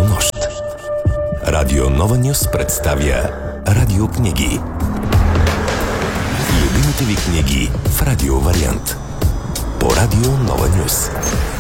нощ. Радио Нова Нюс представя радиокниги. Любимите ви книги в радио вариант. По Радио Нова Нюс.